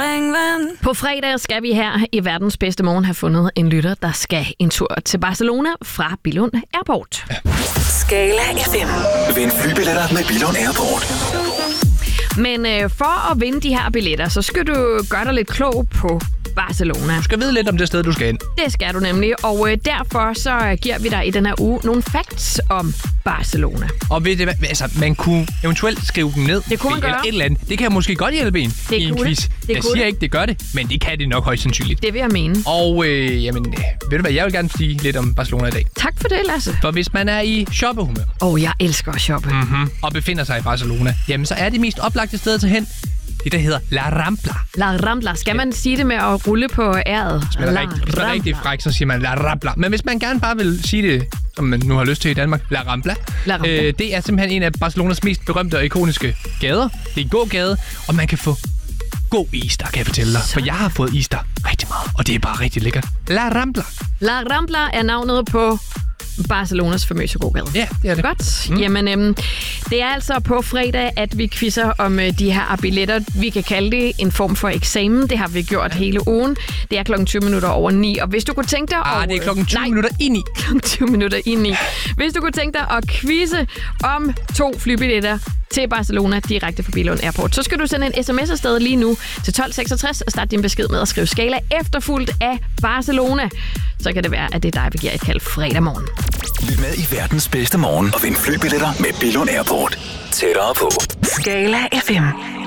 springvand. På fredag skal vi her i verdens bedste morgen have fundet en lytter, der skal en tur til Barcelona fra Billund Airport. Skala FM. Vind flybilletter med Billund Airport. Men for at vinde de her billetter, så skal du gøre dig lidt klog på Barcelona. Du skal vide lidt om det sted, du skal ind. Det skal du nemlig, og derfor så giver vi dig i den her uge nogle facts om Barcelona. Og ved det, altså, man kunne eventuelt skrive dem ned. Det kunne man gøre. Eller et eller andet. Det kan måske godt hjælpe en i en quiz. Jeg siger ikke, det gør det, men det kan det nok højst sandsynligt. Det vil jeg mene. Og jamen, ved du hvad, jeg vil gerne sige lidt om Barcelona i dag. Tak for det, Lasse. For hvis man er i shoppehumør, Jeg elsker at shoppe. og befinder sig i Barcelona, jamen så er det mest oplagte sted til hen det, der hedder La Rambla. La Rambla. Skal man sige det med at rulle på æret? Hvis man er rigtig fræk, så siger man La Rambla. Men hvis man gerne bare vil sige det, som man nu har lyst til i Danmark, La Rambla. Det er simpelthen en af Barcelonas mest berømte og ikoniske gader. Det er en god gade, og man kan få god is, der kan jeg fortælle dig. For jeg har fået is der rigtig meget, og det er bare rigtig lækkert. La Rambla. La Rambla er navnet på Barcelonas famøse gågade. Ja, det er det. Godt. Jamen, det er altså på fredag, at vi quizzer om de her billetter. Vi kan kalde det en form for eksamen. Det har vi gjort hele ugen. Det er 9:20, og hvis du kunne tænke dig... det er 9:20. Klokken 9. Hvis du kunne tænke dig at quizze om 2 flybilletter til Barcelona direkte fra Billund Airport, så skal du sende en sms afsted lige nu til 1266 og starte din besked med at skrive Skala efterfulgt af Barcelona. Så kan det være, at det er dig, vi giver et kald fredag morgen. Lyt med i verdens bedste morgen og vind flybilletter med Billund Airport. Tættere på. Skala FM.